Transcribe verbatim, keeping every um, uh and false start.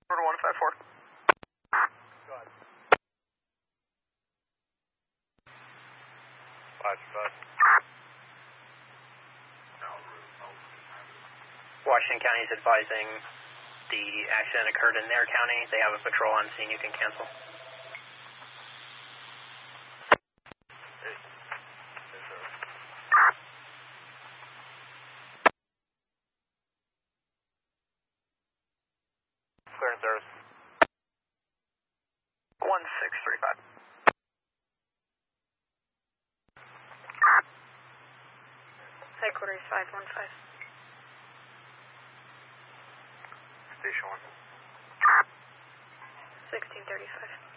Order one five four. Go ahead. Five, five. Washington County is advising the accident occurred in their county. They have a patrol on scene. You can cancel. Clearance service. one six three five. Headquarters five one five. Station one. sixteen thirty-five.